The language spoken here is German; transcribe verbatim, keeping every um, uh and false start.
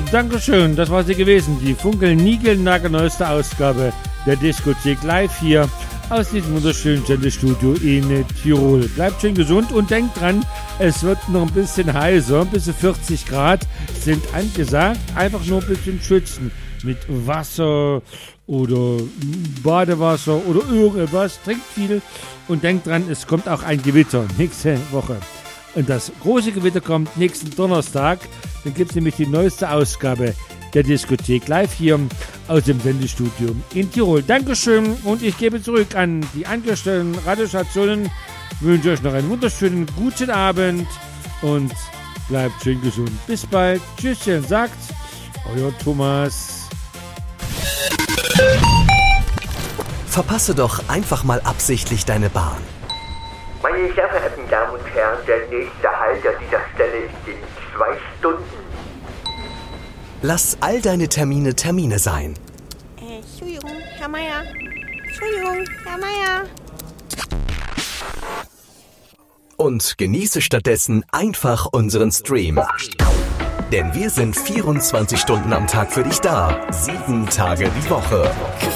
Dankeschön, das war sie gewesen. Die funkelnigelnagelneueste Ausgabe der Diskothek live hier aus diesem wunderschönen Sendestudio in Tirol. Bleibt schön gesund und denkt dran, es wird noch ein bisschen heißer, bis zu vierzig Grad sind angesagt. Einfach nur ein bisschen schützen mit Wasser oder Badewasser oder irgendwas. Trinkt viel und denkt dran, es kommt auch ein Gewitter nächste Woche. Und das große Gewitter kommt nächsten Donnerstag. Dann gibt es nämlich die neueste Ausgabe der Diskothek live hier aus dem Sendestudio in Tirol. Dankeschön und ich gebe zurück an die angestellten Radiostationen. Wünsche euch noch einen wunderschönen guten Abend und bleibt schön gesund. Bis bald. Tschüsschen, sagt euer Thomas. Verpasse doch einfach mal absichtlich deine Bahn. Meine sehr verehrten Damen und Herren, der nächste Halt an dieser Stelle ist in zwei Stunden. Lass all deine Termine Termine sein. Äh, Entschuldigung, Herr Meier. Entschuldigung, Herr Meier. Und genieße stattdessen einfach unseren Stream. Denn wir sind vierundzwanzig Stunden am Tag für dich da. Sieben Tage die Woche.